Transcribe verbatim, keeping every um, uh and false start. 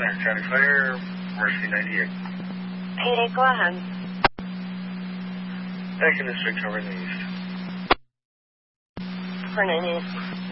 Center County Fire, Mercy ninety-eight. eight eight, go ahead. Back in District over in the east. For ninety-eight.